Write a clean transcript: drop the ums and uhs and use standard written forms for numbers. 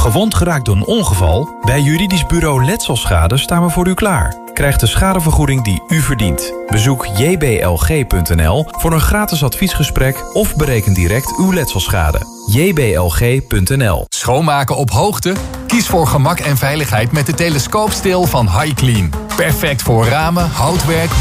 Gewond geraakt door een ongeval? Bij Juridisch Bureau Letselschade staan we voor u klaar. Krijg de schadevergoeding die u verdient. Bezoek jblg.nl voor een gratis adviesgesprek of bereken direct uw letselschade. jblg.nl. Schoonmaken op hoogte? Kies voor gemak en veiligheid met de telescoopsteel van HiClean. Perfect voor ramen, houtwerk,